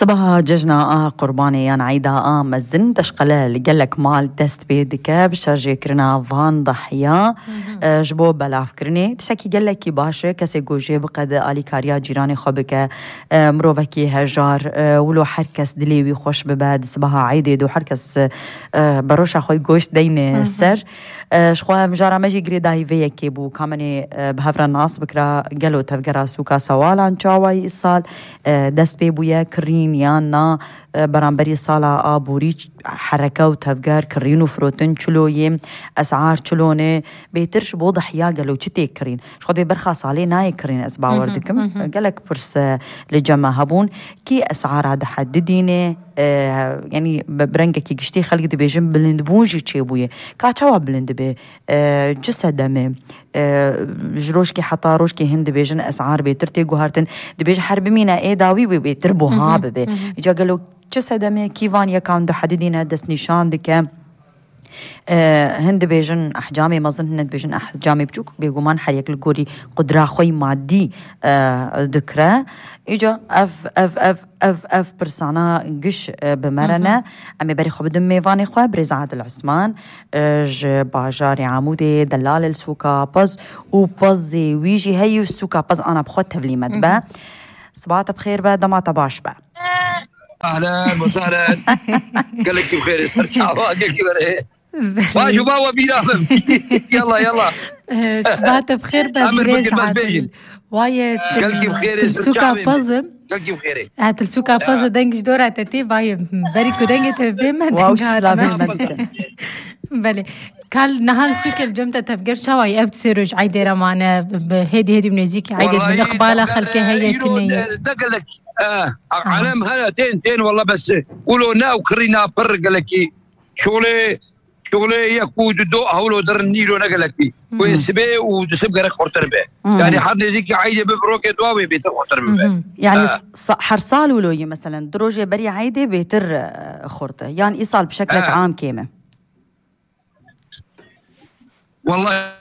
صباح ججنا قرباني يان عيدا مزن تشقلا اللي قالك مال دست بيدك بشرجي كرنا فان ضحية جبو بلاف كرني تشكي قالك باشا كسي جوجي بقد آلي كاريا جيراني خبك مروفكي هجار ولو حركس دليوي خوش بباد صباح عيدي دو حركس بروش أخوي جوش دين سر شخوا مجارة مجي قريداي فيا كيبو كامني بهفر الناس بكرا قالوا تفقرا سوكا سوالا شاوي الصال دست بيبويا كرين يانا برانبري صالة آبوري حركة وتفقر كرين وفروتن چلويم أسعار چلونه بيترش بوضح يا قالوا چتي كرين شخد ببرخا صالي ناي كرين أسبع وردكم قالك برس لجمع هبون كي أسعار هذا حددينه يعني برنجة كي قشتي خلق دي بيجم بلندبونجي تشيبوية كاتشوا بلندبي جسدمي جروشكي حتى روشكي هند بيجن أسعار بيترتي جوهرتن دي بيج حرب مينا إيه داوي بيتربو هاببي إجا قالوا جسدمي كيفان يكان ده حددينه دست نشان دكام هند بيجن أحجامي مظن هند بيجن أحجامي بجوك بيقومان حريك الجوري قدرة خوي مادي ذكرى إجا أف برسانا قش بمرنا أمي بري خب دم ميفاني خواه بريز عادل عثمان ج باجاري عمودي دلال السوكا باز وبازي ويجي هيو السوكا باز أنا بخوت تبلي مدبا صباحت بخير با دمعت باش با أهلا وسهلا قال لك بخير صار شعبا قال لك واجو باوا بينام يلا صباحت بخير بريز عادل وايد السوكا بازم قال لك بخير هات السوكا باز دنجش دورة تتي واي بريكو دنجة تبيم واو سلام بله كل نهار سوكا الجمتة تفكر شوي أفت سيروج عيدي رمانة بهدي منزيكي عيدي بنقبالة خلكي هي كنية دقلك علم هلا تين والله بس ولو نا وكرينا فرق لك شغله يكود دو هولو در نيلو نقلك ويسبي ودسب غير خطر به يعني حد ذيك عايده ببروك دواوي بيت خطر به يعني حرصال ولوي مثلا دروجه بري عايده بيتر خرطه يعني ايصال بشكل عام كيمه والله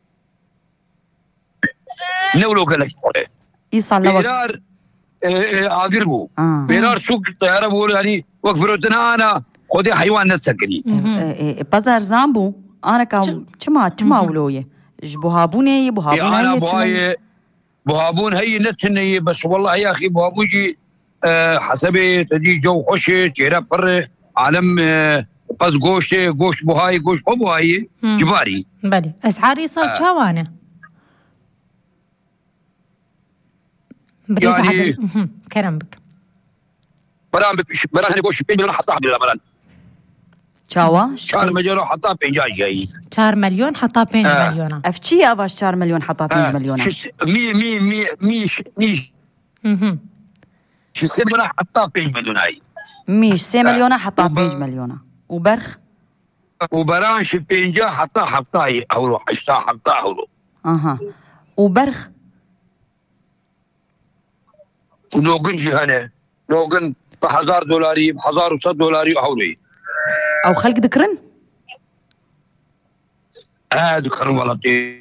نولو قالك ايصال لو اقربوا بيرار سوق الطياره بقول يعني وقفرتنا انا خدي حيوان نتسكني بازار زامبو انا كم چما ولويه جبوهابوني انا بوهابون هي نتني بس والله يا اخي بوهابوجي حسبي تجي جو خوش تيرا فر عالم بس گوشت بوهاي گوشت بوهاي جباري بله اسعاري صار شوانه يعني كرم بك بران گوشت 5 مليون حطها بالله چاوا 4 مليون حطها 5 جاي 4 مليون حطها 5 مليون افتشي افاش 4 مليون حطها 5 مليون مي شو 6 مليون حطها 5 مليون هاي مش 6 مليون حطها 5 مليون وبرخ وبران شي 5 حطها اولو حطها اولو وبرخ ونوقن جهنه نوقن $1000 $1100 اولي او خلق ذكرن ذكرن والله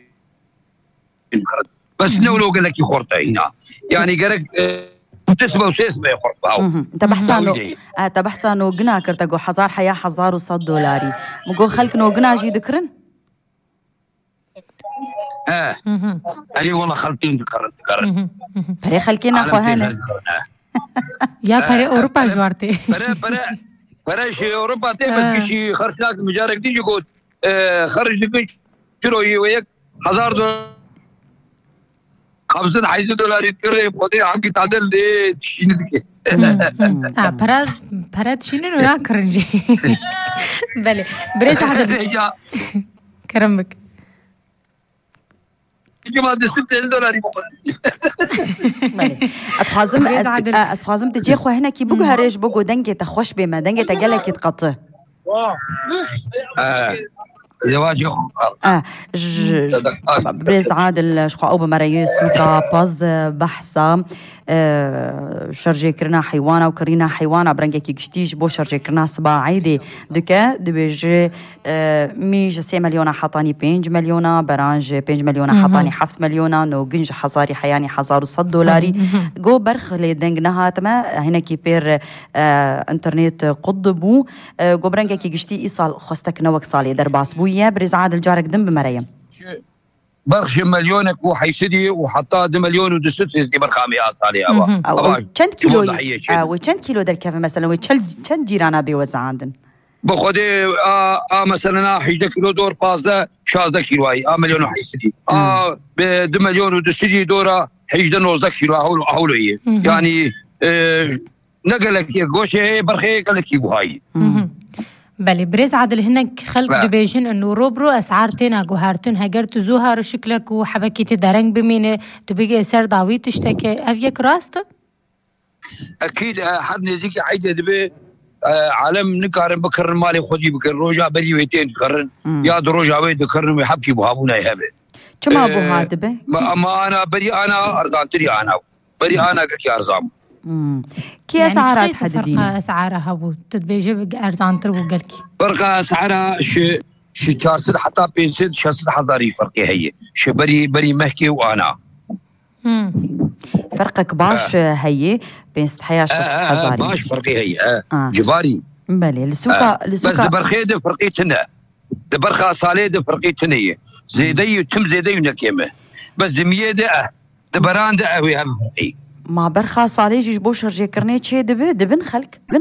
بس نولو قال لك خرطه هنا يعني قالك تسبه وسيسبه خرطه انت بحسانو قنا كرتقو حزار حياه $1100 مقو خلق نو قنا جي ذكرن أي والله خلقين ذكرن بري خلقين اخو هنا يا بري اوروبا جوارتي بري شي اوروبا تبت شي خرجناك مجارك دي يقول خرج لك شروي وياك $1000 $500 يتكرم خدي حقي تعدل ليه تشينك براد شينو لا كرنجي بله بريز حدا كرمك كمان $6 اتخازم تجي خو هنا كي بوغ هريج بوغو دنجه تخوش بما دنجه تقلك يتقطع زواج بريز عادل شخو او بمرايس سوكا باز بحثا شرجي كرنا حيوانا وكرينا حيوانا برنجكي گشتيج بو شرجي كرنا سبا عيدي دكا دبيج ميج 3 مليون حطاني 5 مليون برانج 5 مليون حطاني 7 مليون نو جنج حصاري حياني $1,000 جو برخ لي دنگنها تما هنا كي بير انترنت قطبو جو برنجكي گشتي ايصال خستك نوك صالي درباس بويا برز عادل جارك دم بمريم برخ مليونك وحيسدي وحطها 2 مليون ودست دي برخامي صالي كم كيلو وكم كيلو دركافه مثلا وكم جيرانا بيوزع عندن بخدي مثلا 11 كيلو دور 15 كيلو هاي مليون حيسدي ب 2 مليون ودست دورة 11 كيلو هولو هي يعني نقلك يقوشي برخي قالك يبو هاي بله برز عادل هناك خلق دبيجن انه روبرو اسعار تينا جوهرتون هجرت زوهر شكلك وحبكي تدرنج بمينه تبقى سر داوي تشتكي افيك راست اكيد حد نزيك عيده دبي عالم نكارن بكرن مالي خدي بكرن روجا بري ويتين كرن يا دروجا ويد كرن ويحبكي بوابونا يهبه كما ابو هادبه ما انا بري انا ارزان تري انا بري انا قلت ارزام كي يعني اسعارها تحددين اسعارها ابو تدبيجي ارزان ترو قالكي فرق اسعارها شي 400 حتى 500 600 حضاري فرقي هي شي بري مهكي وانا فرقك باش هي بين 16 حضاري باش فرقي هي جباري بلي السوقه بس برخيده فرقيتنا دبرخه صاليده فرقيتنا زيدي تم زيدي نكيمه بس دميده دبران ده وي هم ما برخا صالي جيش بوشر جي كرني تشي دبن خلق